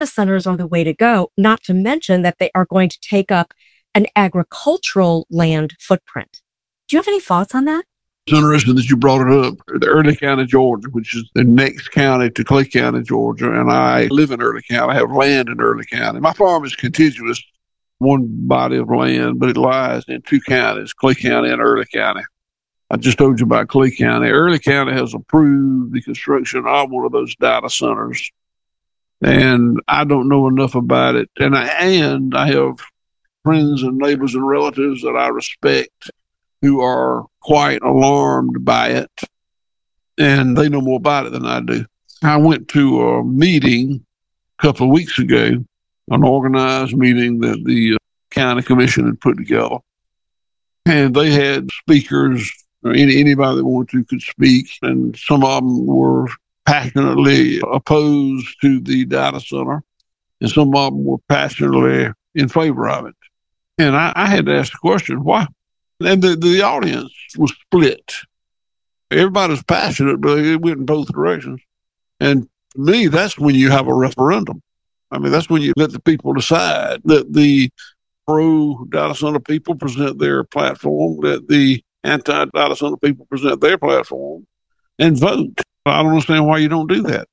centers are the way to go, not to mention that they are going to take up an agricultural land footprint. Do you have any thoughts on that? It's interesting that you brought it up. The Early County, Georgia, which is the next county to Clay County, Georgia, and I live in Early County. I have land in Early County. My farm is contiguous, one body of land, but it lies in two counties, Clay County and Early County. I just told you about Clay County. Early County has approved the construction of one of those data centers, and I don't know enough about it. And I have friends and neighbors and relatives that I respect who are quite alarmed by it, and they know more about it than I do. I went to a meeting a couple of weeks ago, an organized meeting that the county commission had put together, and they had speakers, or anybody that wanted to could speak, and some of them were passionately opposed to the data center, and some of them were passionately in favor of it. And I had to ask the question, why? And the audience was split. Everybody was passionate, but it went in both directions. And to me, that's when you have a referendum. I mean, that's when you let the people decide. That the pro-data center people present their platform, that the anti-data center people present their platform, and vote. I don't understand why you don't do that.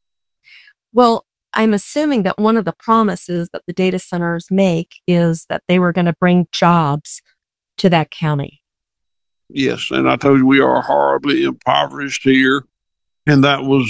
Well, I'm assuming that one of the promises that the data centers make is that they were going to bring jobs to that county. Yes, and I told you we are horribly impoverished here, and that was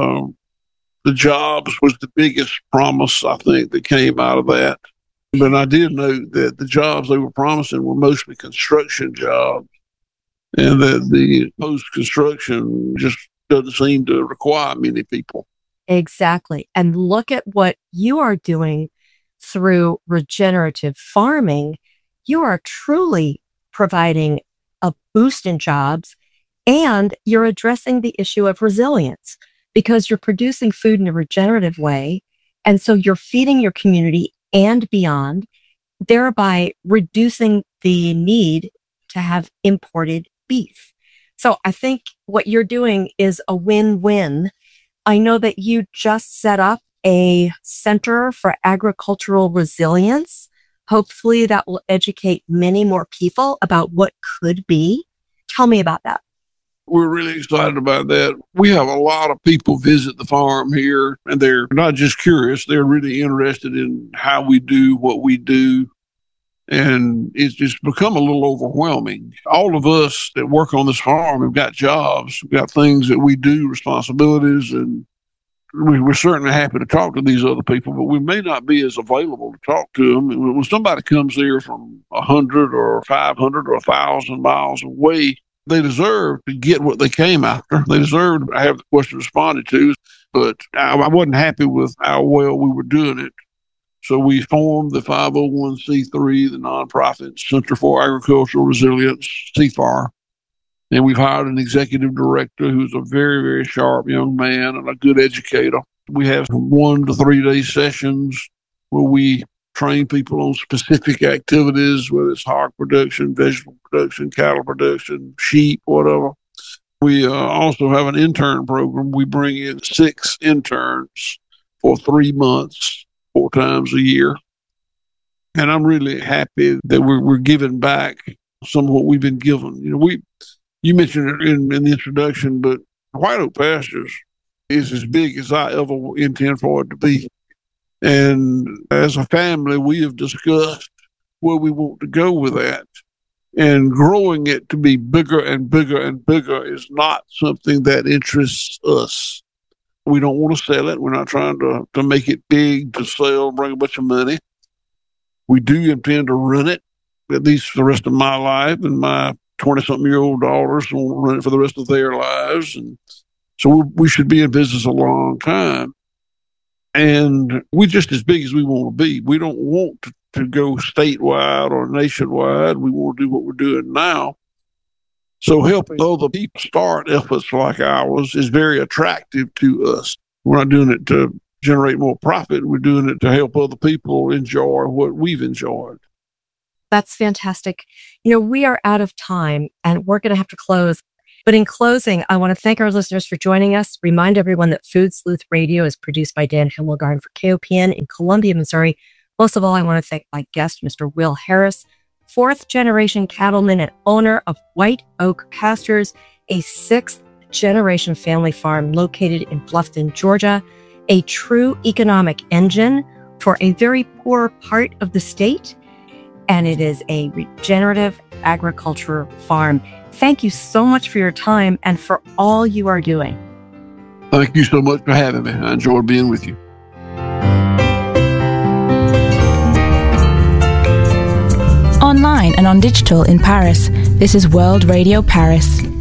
the jobs was the biggest promise, I think, that came out of that. But I did note that the jobs they were promising were mostly construction jobs, and that the post-construction just doesn't seem to require many people. Exactly. And look at what you are doing through regenerative farming. You are truly providing a boost in jobs, and you're addressing the issue of resilience because you're producing food in a regenerative way. And so you're feeding your community and beyond, thereby reducing the need to have imported beef. So I think what you're doing is a win-win. I know that you just set up a Center for Agricultural Resilience. Hopefully that will educate many more people about what could be. Tell me about that. We're really excited about that. We have a lot of people visit the farm here, and they're not just curious, they're really interested in how we do what we do. And it's just become a little overwhelming. All of us that work on this farm have got jobs, we've got things that we do, responsibilities, and we're certainly happy to talk to these other people, but we may not be as available to talk to them. When somebody comes here from 100 or 500 or 1,000 miles away, they deserve to get what they came after. They deserve to have the question responded to, but I wasn't happy with how well we were doing it. So we formed the 501c3, the nonprofit Center for Agricultural Resilience, CFAR. And we've hired an executive director who's a very, very sharp young man and a good educator. We have 1 to 3 day sessions where we train people on specific activities, whether it's hog production, vegetable production, cattle production, sheep, whatever. We also have an intern program. We bring in 6 interns for 3 months, 4 times a year. And I'm really happy that we're giving back some of what we've been given. You mentioned it in the introduction, but White Oak Pastures is as big as I ever intend for it to be. And as a family, we have discussed where we want to go with that. And growing it to be bigger and bigger and bigger is not something that interests us. We don't want to sell it. We're not trying to make it big to sell, bring a bunch of money. We do intend to run it, at least for the rest of my life, and my 20-something-year-old daughters will run it for the rest of their lives. And so we should be in business a long time. And we're just as big as we want to be. We don't want to go statewide or nationwide. We want to do what we're doing now. So helping other people start efforts like ours is very attractive to us. We're not doing it to generate more profit. We're doing it to help other people enjoy what we've enjoyed. That's fantastic. We are out of time and we're going to have to close. But in closing, I want to thank our listeners for joining us. Remind everyone that Food Sleuth Radio is produced by Dan Himmelgarn for KOPN in Columbia, Missouri. Most of all, I want to thank my guest, Mr. Will Harris, fourth-generation cattleman and owner of White Oak Pastures, a sixth-generation family farm located in Bluffton, Georgia, a true economic engine for a very poor part of the state, and it is a regenerative agriculture farm. Thank you so much for your time and for all you are doing. Thank you so much for having me. I enjoyed being with you. Online and on digital in Paris, this is World Radio Paris.